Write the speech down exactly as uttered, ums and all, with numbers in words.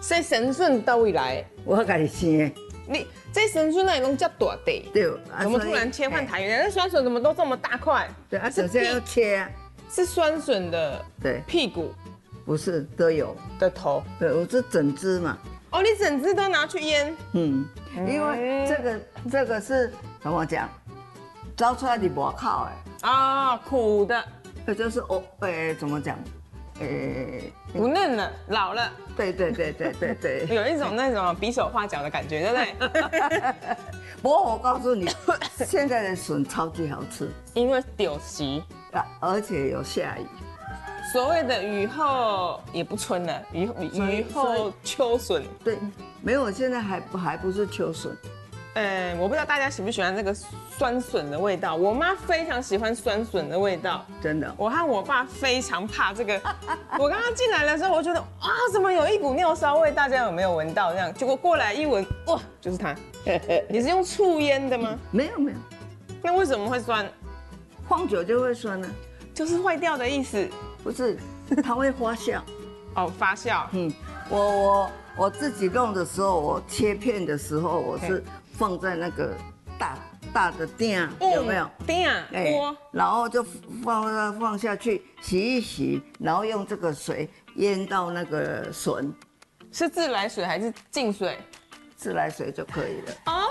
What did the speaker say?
所以神笋到位来， 我甲你生的。 你这神笋那拢叫大地。 对， 怎么突然切换台语？那酸笋怎么都这么大块？ 对啊，首先要切啊。 是酸笋的对屁股， 不是都有的头。 对，我是整只嘛。 哦，你整只都拿去腌？ 嗯，因为这个这个是怎么讲？招出来的外口哎。 啊，苦的。 这就是哦，诶，怎么讲？诶， 不嫩了，老了。 对对对对对对。 有一种那种比手画脚的感觉，对不对？ 不过我告诉你，现在的笋超级好吃， 因为丢席啊，而且有下雨。 所谓的雨后也不春了，雨雨后秋笋。 对，没有，现在还不还不是秋笋。 呃，我不知道大家喜不喜欢这个酸笋的味道。我妈非常喜欢酸笋的味道， 真的。 我和我爸非常怕这个。我刚刚进来的时候，我觉得啊，怎么有一股尿骚味？大家有没有闻到？这样，结果过来一闻，哇，就是它。你是用醋腌的吗？ 没有没有。 那为什么会酸？ 放久就会酸了， 就是坏掉的意思。 不是，它会发酵。 哦，发酵。 嗯，我我我自己弄的时候，我切片的时候，我是放在那个大大的鼎，有没有？ 鼎锅， 然后就放放下去洗一洗，然后用这个水腌到那个笋。 是自来水还是净水？ 自来水就可以了。 哦，